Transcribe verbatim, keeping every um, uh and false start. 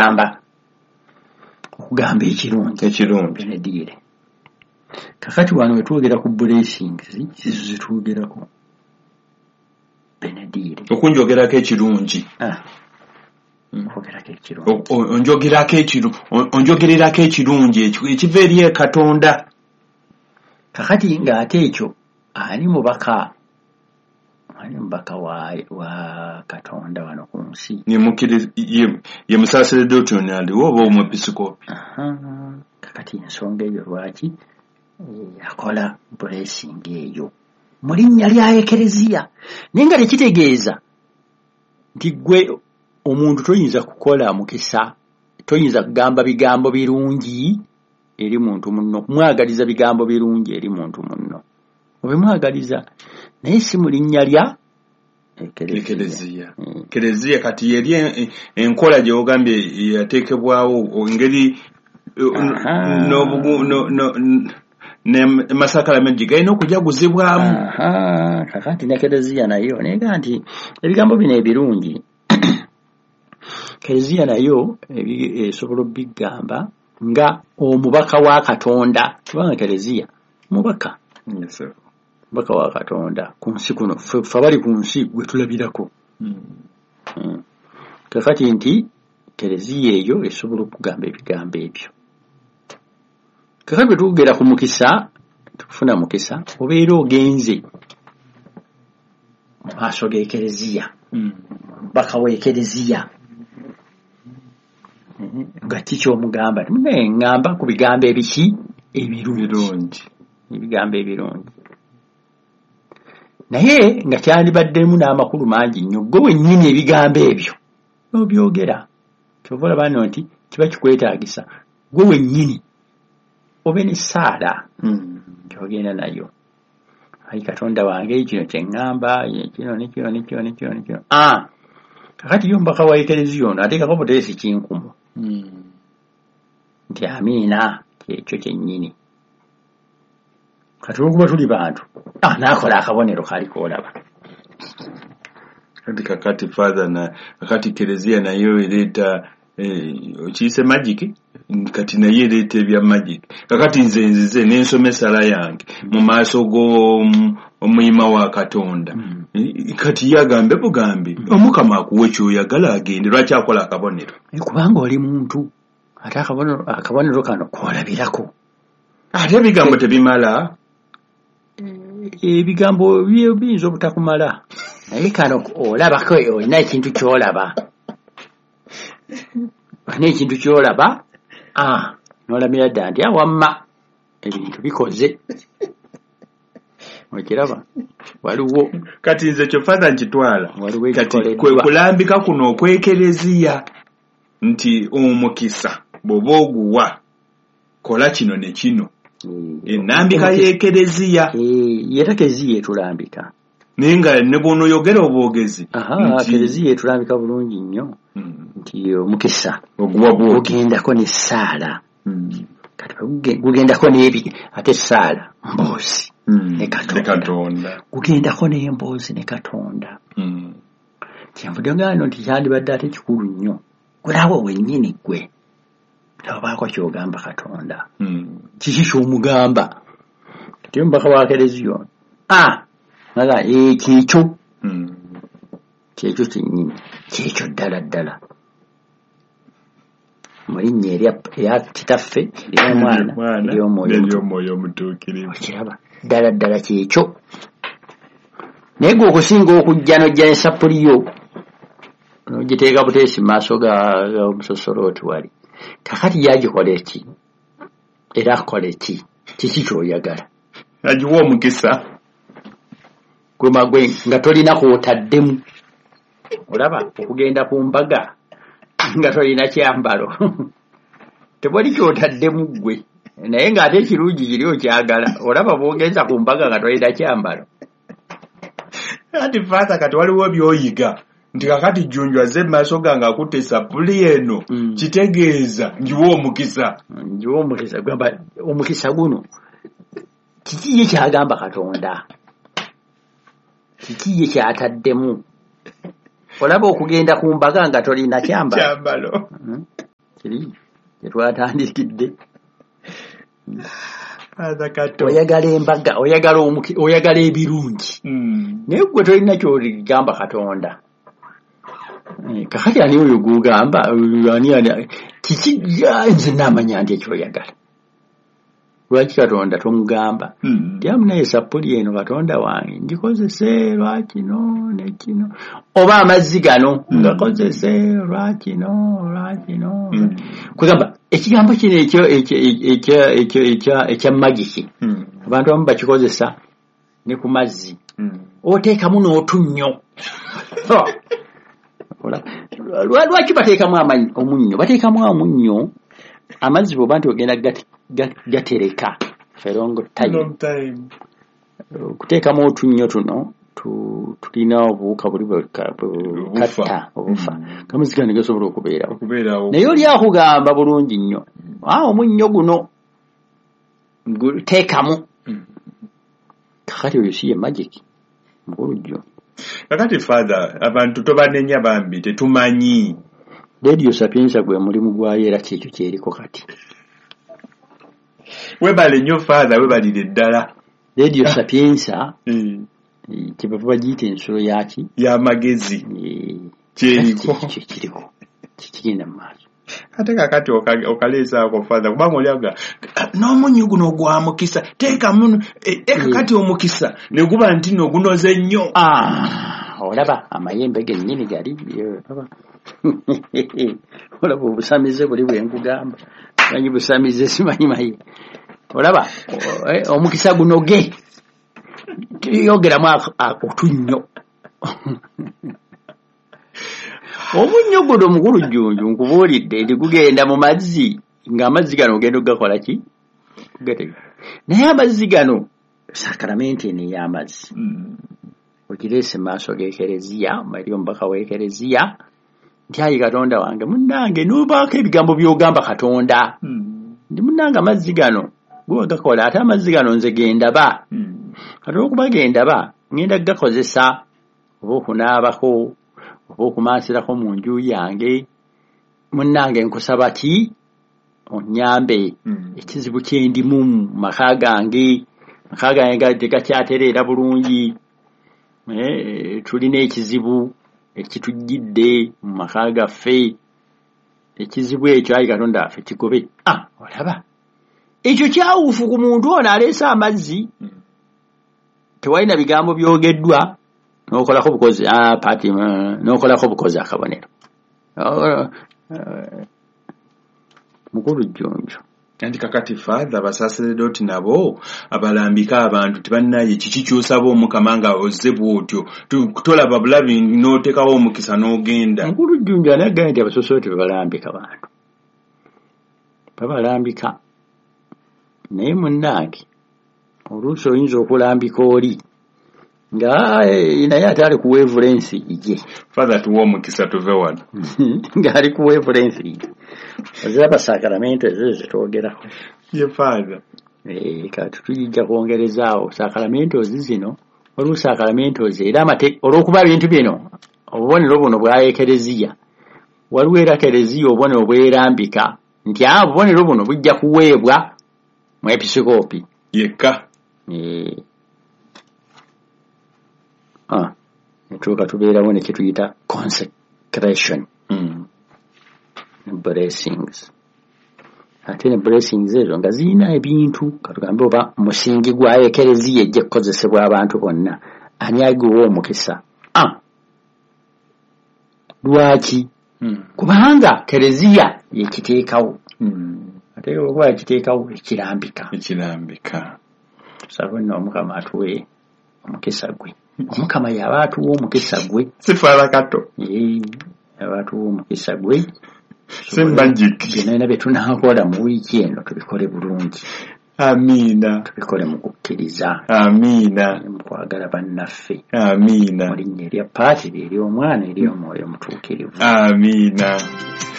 bigamba okugamba ekirungi ekirungi Benedire kakati wano wetwogera ku blessings zizo zitwogerako Benedire okunjogerako ekirungi ah okogerako ekirungi onjogerako ekirungi onjogererako ekirungi ekiva eri Katonda kakati ng'ate ekyo ani mubaka ani mubaka wa, wa Katonda wano ku nsi ye mukiri ye, ye musaseredoti aliwo oba omwepiskopi kakati ensonga eyo lwaki akola blessing eyo mu linnya lya Ekereziya naye nga tekitegeeza nti gwe omuntu toyinza kukola mukisa toyinza kugamba bigambo birungi eri muntu munno kumwagaliza bigambo birungi eri muntu munno obimwagaliza naye si mu linnya lya Ekereziya Ekereziya kati yeri enkola gye ogambye yateekebwawo engeri ne masakalamenti galina okujaguzibwamu kakati ne Ekereziya nayo naye nti ebigambo bino ebirungi Ekereziya nayo esobola obigamba nga omubaka wa Katonda kubanga Ekereziya mubaka yes sir mubaka wa Katonda ku nsi kuno fe bali ku nsi gwe tulabirako mm. kakati nti Ekereziya eyo esobola okugamba ebigambo ebyo kakati bwe tugera ku mukisa tukufuna mukisa obeera ogenze mu maaso g'Ekereziya mubaka wa Ekereziya nga kiki omugamba naye ngamba ku bigambo ebiki ebirungi ebigambo ebirungi naye nga kyandibaddemu n'amakulu mangi nnyo gwe wennyini ebigambo ebyo n'obyogera kyova olaba nno nti kiba kikwetaagisa gwe wennyini obe n'essaala kyogenda nayo ayi Katonda wange kino kye ŋŋamba kino ne kino ne kino ne kino ne kino ah kakati yo mubaka wa Ekereziya ono ateekako buteesi kinkumu nti amiina kyekyo kyennyini kati olwokuba tuli bantu ah naakola akabonero kaali koolaba kati kakati father na kakati Ekereziya nayo ereeta okiyise magic kati naye ereeta ebya magic kakati nze nzize n'ensomesala yange mu maaso g'omuyima wa Katonda kati yagambe bugambe omukama akuwe kyoyagala agende lwaki akola akabonero kubanga oli muntu ate akabonero akabonero kano kwolabirako ate ebigambo tebimala ebigambo biyinza obutakumala naye kano olabako olina ekintu kyolaba olina ekintu kyolaba ah nolamira dda nti awamma ebintu bikoze okiraba waliwo kati nze kyofata nkitwala kati kwe kulambika kuno okwekereziya nti omukisa bw'oba oguwa kola kino ne kino ennambika y'Ekereziya era Ekereziya etulambika naye nga ne bw'onoyogera obwogezi Ekereziya etulambika bulungi nnyo nti omukisa oguwa gugendako n'essaala kati gugendako n'ebi ate essaala mboozi ne Katonda gugendako n'emboozi ne Katonda kyenvudde ngano nti kyandibadde ate kikulu nnyo gulawo wennyini gwe obaako kyogamba Katonda kiki kyomugamba kati omubaka wa Ekereziya ah naga kyekyo kyekyo kyennyini kyekyo ddala ddala mu linnya erya kitaffe ery'omwana ery'omwoyo omutuukirivu okiraba ddala ddala kyekyo naye gwe okusinga okujja n'ojja n'esapuliyo n'ogiteeka buteesi mu maaso g'omusosolooti wali kakati yagikola eki era akola eki kiki ky'oyagala agiwa omukisa gwe magwe nga tolina kw'otaddemu olaba okugenda ku mbaga nga tolina kyambalo tebali kyotaddemu gwe naye ng'ate ekirungi kiri okyagala olaba bw'ogenza ku mbaga nga tolina kyambalo ati fata kati waliwo by'oyiga nti kakati jjunju azze maaso gange akutte sapuli eno kitegeeza njiwa omukisa njiwa omukisa gamba omukisa guno kiki ye kyagamba Katonda kiki ye kyataddemu olaba okugenda ku mbaga nga tolina kyambalo kyambalo kiri twatandikidde. Father Kato oyagala embaga oyagala omuki oyagala ebirungi naye gwe tolina ky'oligamba Katonda. Kakati ani oyo gugamba ani ani kiki nze namanya nti ekyoyagala lwaki Katonda tomugamba tyamu naye sapuli eno Katonda wange ndikozese lwakino nekino oba amazzi gano ngakozese lwakino lwakino kugamba ekigambo kino ekyo ekyo ekyo ekyo ekya magiki abantu abamu bakikozesa ne ku mazzi oteekamu n'otunnyo. Lwaki bateekamu omunnyo bateekamu omunnyo amazzi bw'oba nti ogenda gatereka for long time kuteekamu otunnyo tuno tulina obuwuka buli bwekatta obufa kamazzi gano gasobola okubeerawo naye oli akugamba bulungi nnyo omunnyo guno teekamu kakati oyo si ye magic mukulu jjo. Kakati Father abantu tobanenya bambi tetumanyi Radio Sapienza gwe mulimu gwayo era kyekyo kyeriko kati. Webale nnyo Father webalire ddala. Radio Sapienza kibava bagiyita ensolo yaki y'amagezi kyeriko kiriko kikigenda mu maaso. Ate kakati okaleesaako Father kubanga oliaga n'omunyu guno gwa mukisa teeka muno kakati omukisa ne guba nti no gunoze nnyo. Olaba amayembe gennyini gali olaba olaba obusamize buli bwe nkugamba manyi busamize simanyi mayi olaba omukisa gunoge yogeramu otunnyo omunnyo guno mukulu jjunju nkubuulidde nti gugenda mu mazzi ng'amazzi gano ogenda okugakola ki naye amazzi gano sakaramenti eno ey'amazzi ogireese maaso g'ekereziya eri omubaka w'ekereziya nti ayi Katonda wange munnange n'obaako ebigambo by'ogamba Katonda ndi munnange amazzi gano gwagakola ate amazzi gano nze gendaba kati okuba gendaba ngenda gakozesa oba okunaabako oba okumansirako mu nju yange munnange nkusaba ki onnyambe ekizibu kye ndimu mu maka gange maka gange tegakyatereera bulungi tulina ekizibu ekitujjidde mu maka gaffe ekizibu ekyo ayi Katonda waffe kigobe. Olaba ekyo kyawufu ku muntu ono aleese amazzi tewalina bigambo byogeddwa n'okolako bukozi pati n'okolako bukozi akabonero mukulu jjonjo. Anti kakati Father basaserdoti nabo abalambika abantu tibannaye kiki kyosaba omukama nga ozze bwotyo tolaba bulabi n'oteekawo omukisa n'ogenda. Mukulu jjonjo anagamba nti abasosoti babalambika bantu babalambika naye munnange oluusi oyinza okulambika oli nga naye ate ali ku wavelength ye. Father tuwa omukisa tuve wano ng'ali ku wavelength ye oziraba sakaramento ezo zetwogerako ye Father kati tuyijja kwongerezaawo sakaramento zino waliwo sakaramento era amate olw'okuba ebintu bino obubonero buno bwa ekereziya waliwo era kereziya obubonero bwerambika nti aa obubonero buno bujja kuweebwa mu episikoopi yekka. Netuuka tubeerawo ne kituyita consecration blessings ate ne blessings ezo nga zirina ebintu katugambe oba musingi gwa ekereziya ejja kukozesebwa abantu bonna ani agiwa omukisa lwaki kubanga kereziya yekiteekawo ate oba yakiteekawo ekirambika ekirambika tusaba nno omukama atuwe omukisa gwe omukama yaba atuwa omukisa gwe si Father Kato yaba atuwa omukisa gwe si magic byonna bye tunaakola mu wiiki eno tubikole bulungi. Amiina. Tubikole mu kukkiriza. Amiina. Mu kwagala bannaffe. Amiina. Mu linnya erya Paati, ery'Omwana, ery'Omwoyo Omutuukirivu. Amiina.